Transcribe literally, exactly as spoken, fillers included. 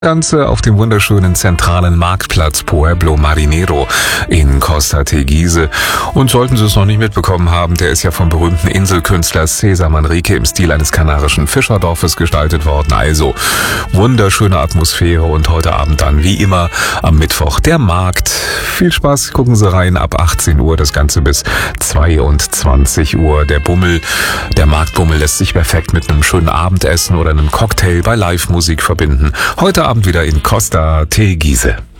Ganze auf dem wunderschönen zentralen Marktplatz Pueblo Marinero in Costa Teguise. Und sollten Sie es noch nicht mitbekommen haben, der ist ja vom berühmten Inselkünstler Cesar Manrique im Stil eines kanarischen Fischerdorfes gestaltet worden. Also wunderschöne Atmosphäre und heute Abend dann wie immer am Mittwoch der Markt. Viel Spaß, gucken Sie rein, ab achtzehn Uhr, das Ganze bis zweiundzwanzig Uhr. Der Bummel, der Marktbummel lässt sich perfekt mit einem schönen Abendessen oder einem Cocktail bei Live-Musik verbinden. Heute Abend wieder in Costa Teguise.